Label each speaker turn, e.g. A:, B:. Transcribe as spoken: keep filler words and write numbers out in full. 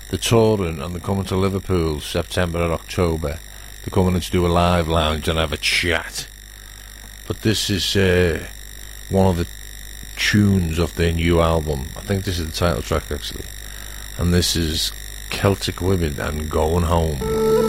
A: They're touring and they're coming to Liverpool September and October. They're coming in to do a live lounge and have a chat. But this is uh, one of the tunes of their new album. I think this is the title track, actually. And this is Celtic Women and Going Home.